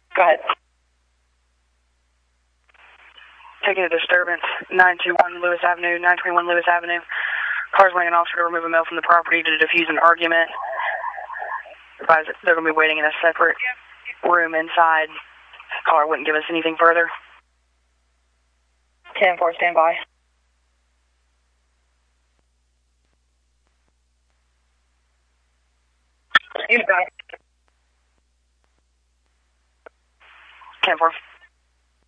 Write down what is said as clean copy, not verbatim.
Go ahead. Taking a disturbance, 921 Lewis Avenue, 921 Lewis Avenue. Cars weighing an officer to remove a male from the property to defuse an argument. Advise that they're going to be waiting in a separate room inside. Caller wouldn't give us anything further. 10-4, stand by. You got it. 10-4.